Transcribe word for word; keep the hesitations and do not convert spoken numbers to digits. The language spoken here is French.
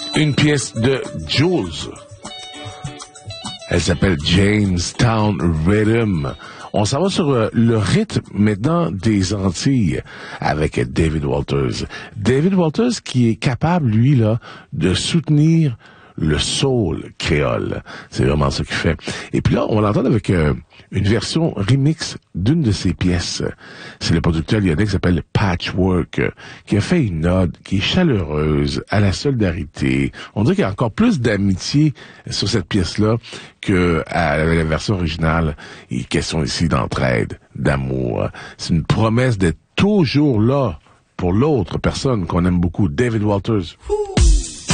Une pièce de Jules. Elle s'appelle Jamestown Rhythm. On s'en va sur euh, le rythme maintenant des Antilles avec David Walters. David Walters qui est capable, lui, là, de soutenir le soul créole. C'est vraiment ça qu'il fait. Et puis là, on l'entend avec euh, une version remix d'une de ses pièces. C'est le producteur lyonnais qui s'appelle Patchwork, euh, qui a fait une ode qui est chaleureuse à la solidarité. On dirait qu'il y a encore plus d'amitié sur cette pièce-là que à la version originale. Il est question ici d'entraide, d'amour. C'est une promesse d'être toujours là pour l'autre personne qu'on aime beaucoup, David Walters. Ouh.